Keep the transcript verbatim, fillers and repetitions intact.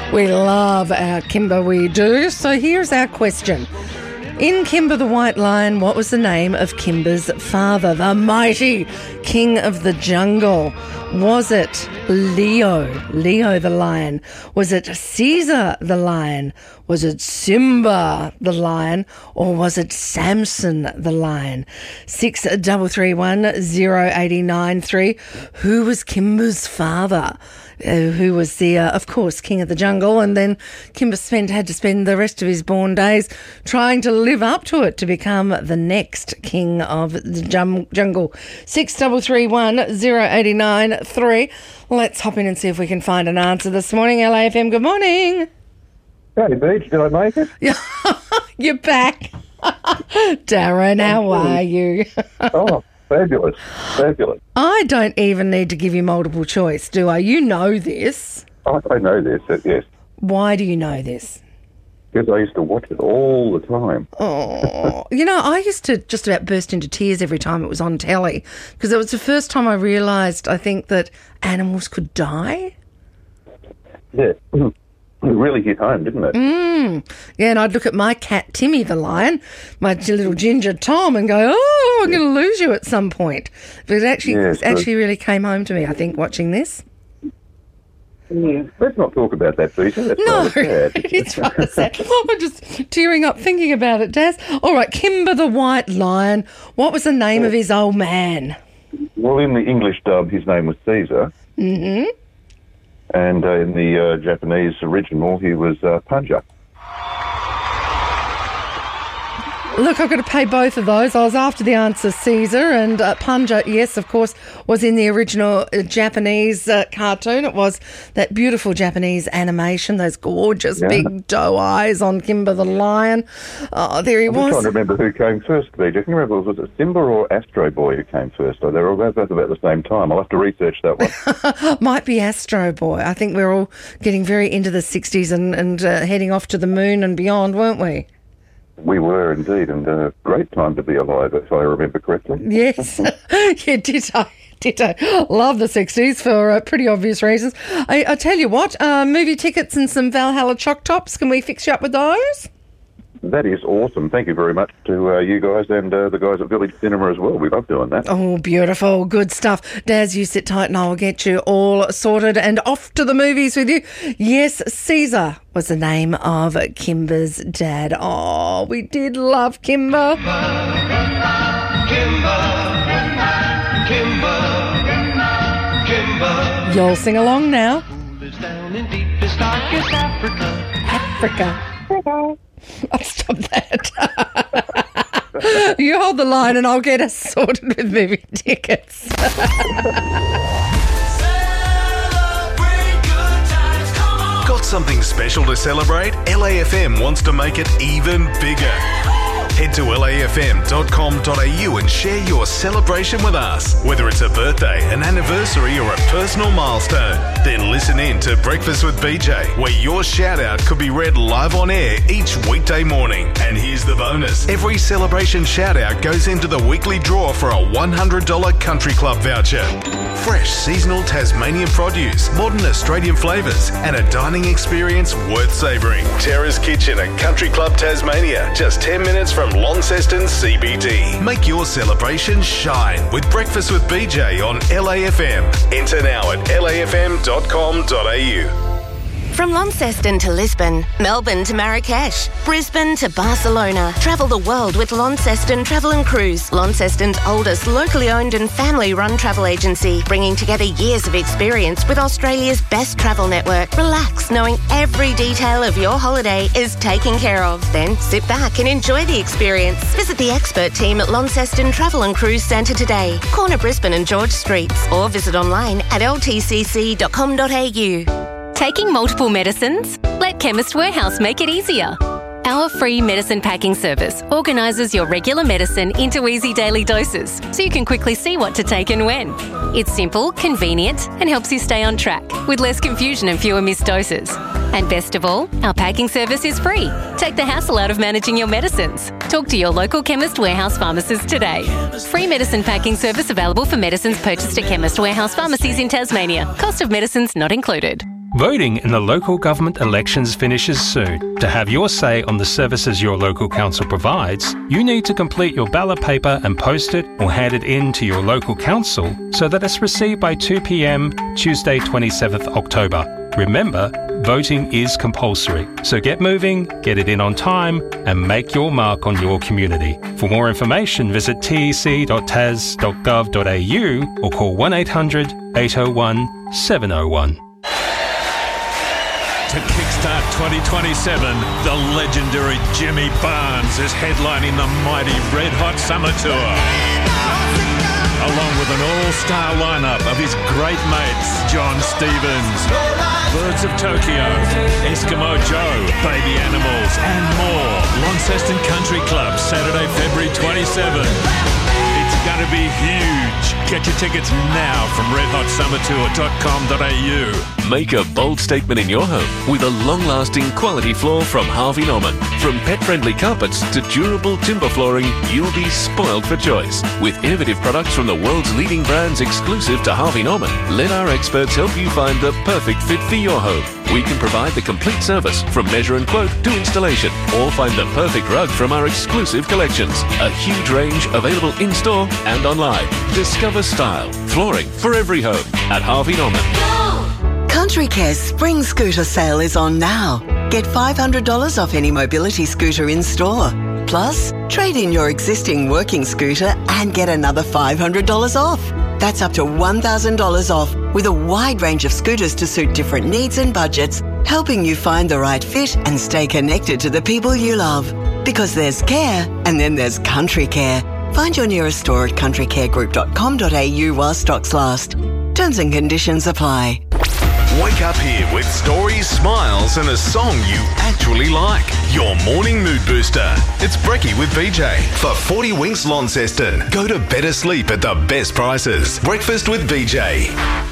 We love our Kimber, we do. So here's our question. In Kimber the White Lion, what was the name of Kimber's father, the mighty king of the jungle? Was it Leo, Leo the lion? Was it Caesar the lion? Was it Simba the lion? Or was it Samson the lion? Six double three one zero eighty nine three. Who was Kimber's father? Uh, who was the, uh, of course, king of the jungle, and then Kimber spent, had to spend the rest of his born days trying to live up to it to become the next king of the jum- jungle. Six double three one zero eighty nine three. Let's hop in and see if we can find an answer this morning. L A F M, good morning. Hey, Beach, did I make it? You're back. Darren, how are you? Oh, fabulous, fabulous. I don't even need to give you multiple choice, do I? You know this. I, I know this, uh, yes. Why do you know this? Because I used to watch it all the time. Oh, you know, I used to just about burst into tears every time it was on telly because it was the first time I realised, I think, that animals could die. Yeah, it really hit home, didn't it? Mm. Yeah, and I'd look at my cat, Timmy the lion, my little ginger Tom, and go, oh, I'm going to lose you at some point. But it actually, Yeah, it actually really came home to me, I think, watching this. Yeah. Let's not talk about that, Peter. That's No, rather sad. it's rather sad. I'm just tearing up thinking about it, Daz. All right, Kimber the White Lion. What was the name of his old man? Well, in the English dub, his name was Caesar. Mm-hmm. And uh, in the uh, Japanese original, he was uh, Punja. Look, I've got to pay both of those. I was after the answer Caesar, and uh, Punja, yes, of course, was in the original uh, Japanese uh, cartoon. It was that beautiful Japanese animation, those gorgeous Yeah. big doe eyes on Kimber the lion. Oh, there he I'm was. just trying to remember who came first, Peter. Can you remember, was it Simba or Astro Boy who came first? Oh, they were both about the same time. I'll have to research that one. Might be Astro Boy. I think we're all getting very into the sixties and, and uh, heading off to the moon and beyond, weren't we? We were indeed, and a great time to be alive, if I remember correctly. Yes. Yeah, ditto. Ditto. Love the sixties for uh, pretty obvious reasons. I, I tell you what, uh, movie tickets and some Valhalla Choc Tops, can we fix you up with those? That is awesome. Thank you very much to uh, you guys and uh, the guys at Village Cinema as well. We love doing that. Oh, beautiful. Good stuff. Daz, you sit tight and I'll get you all sorted and off to the movies with you. Yes, Caesar was the name of Kimber's dad. Oh, we did love Kimber. Kimber, Kimber, Kimber. You'll sing along now. Down in deepest, darkest Africa. Africa. I'll stop that. You hold the line and I'll get us sorted with movie tickets. Got something special to celebrate? L A F M wants to make it even bigger. Head to L A F M dot com dot A U and share your celebration with us. Whether it's a birthday, an anniversary or a personal milestone, then listen in to Breakfast with B J, where your shout out could be read live on air each weekday morning. And here's the bonus. Every celebration shout out goes into the weekly draw for a one hundred dollars Country Club voucher. Fresh seasonal Tasmanian produce, modern Australian flavours and a dining experience worth savouring. Terra's Kitchen at Country Club Tasmania, just ten minutes from Launceston C B D. Make your celebration shine with Breakfast with B J on L A F M. Enter now at L A F M dot com dot A U. From Launceston to Lisbon, Melbourne to Marrakesh, Brisbane to Barcelona. Travel the world with Launceston Travel and Cruise, Launceston's oldest locally owned and family-run travel agency, bringing together years of experience with Australia's best travel network. Relax, knowing every detail of your holiday is taken care of. Then sit back and enjoy the experience. Visit the expert team at Launceston Travel and Cruise Centre today, corner Brisbane and George Streets, or visit online at L T C C dot com dot A U. Taking multiple medicines? Let Chemist Warehouse make it easier. Our free medicine packing service organises your regular medicine into easy daily doses so you can quickly see what to take and when. It's simple, convenient and helps you stay on track with less confusion and fewer missed doses. And best of all, our packing service is free. Take the hassle out of managing your medicines. Talk to your local Chemist Warehouse pharmacist today. Free medicine packing service available for medicines purchased at Chemist Warehouse pharmacies in Tasmania. Cost of medicines not included. Voting in the local government elections finishes soon. To have your say on the services your local council provides, you need to complete your ballot paper and post it or hand it in to your local council so that it's received by two p m Tuesday twenty-seventh October. Remember, voting is compulsory, so get moving, get it in on time and make your mark on your community. For more information, visit t e c dot t a s dot gov dot a u or call one eight hundred eight oh one seven oh one. To kickstart twenty twenty-seven, the legendary Jimmy Barnes is headlining the mighty Red Hot Summer Tour. Along with an all-star lineup of his great mates, John Stevens, Birds of Tokyo, Eskimo Joe, Baby Animals, and more. Launceston Country Club, Saturday, February twenty-seventh. It's going to be huge. Get your tickets now from red hot summer tour dot com dot a u. Make a bold statement in your home with a long-lasting quality floor from Harvey Norman. From pet-friendly carpets to durable timber flooring, you'll be spoiled for choice. With innovative products from the world's leading brands exclusive to Harvey Norman, let our experts help you find the perfect fit for your home. We can provide the complete service from measure and quote to installation, or find the perfect rug from our exclusive collections. A huge range available in-store and online. Discover style, flooring for every home at Harvey Norman. Country Care's Spring Scooter sale is on now. Get five hundred dollars off any mobility scooter in store. Plus, trade in your existing working scooter and get another five hundred dollars off. That's up to one thousand dollars off with a wide range of scooters to suit different needs and budgets, helping you find the right fit and stay connected to the people you love. Because there's care and then there's Country Care. Find your nearest store at country care group dot com dot a u while stocks last. Terms and conditions apply. Wake up here with stories, smiles and a song you actually like. Your morning mood booster. It's Brekkie with V J. For forty Winks Launceston. Go to better sleep at the best prices. Breakfast with V J.